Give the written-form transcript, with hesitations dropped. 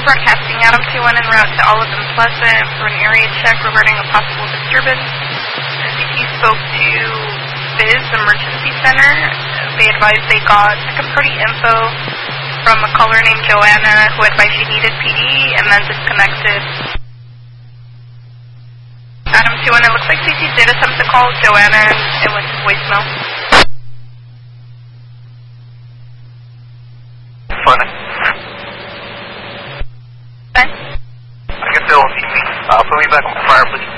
broadcasting Adam 2-1 en route to Olive Pleasant for an area check regarding a possible disturbance. CT spoke to Biz Emergency Center. They advised they got some pretty info from a caller named Joanna who advised she needed PD and then disconnected. Adam 2-1, it looks like CT did attempt to call Joanna and it went to voicemail. Funny. Okay. I can still need me. Put me back on fire, please.